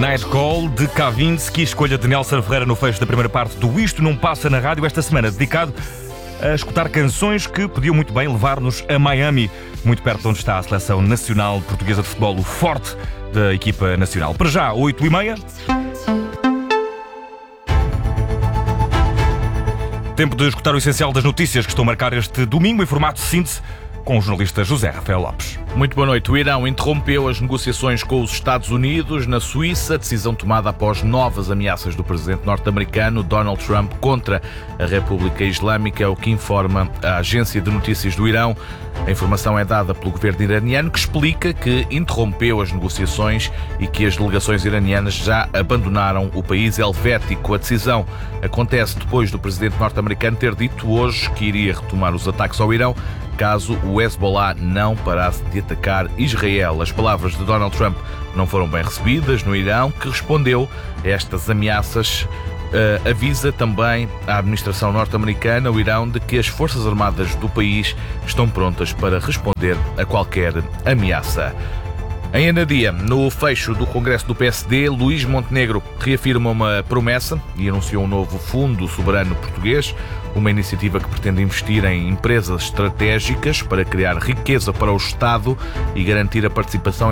Night Call de Kavinsky, escolha de Nelson Ferreira no fecho da primeira parte do Isto Não Passa na Rádio, esta semana dedicado a escutar canções que podiam muito bem levar-nos a Miami, muito perto de onde está a Seleção Nacional Portuguesa de Futebol, o forte da equipa nacional. Para já, 8h30. Tempo de escutar o essencial das notícias que estão a marcar este domingo em formato de síntese com o jornalista José Rafael Lopes. Muito boa noite. O Irão interrompeu as negociações com os Estados Unidos na Suíça, decisão tomada após novas ameaças do presidente norte-americano Donald Trump contra a República Islâmica, é o que informa a agência de notícias do Irão. A informação é dada pelo governo iraniano, que explica que interrompeu as negociações e que as delegações iranianas já abandonaram o país helvético. A decisão acontece depois do presidente norte-americano ter dito hoje que iria retomar os ataques ao Irão caso o Hezbollah não parasse de atacar Israel. As palavras de Donald Trump não foram bem recebidas no Irão, que respondeu a estas ameaças. Avisa também a administração norte-americana, o Irão, de que as Forças Armadas do país estão prontas para responder a qualquer ameaça. Em Anadia, no fecho do Congresso do PSD, Luís Montenegro reafirma uma promessa e anunciou um novo Fundo Soberano Português, uma iniciativa que pretende investir em empresas estratégicas para criar riqueza para o Estado e garantir a participação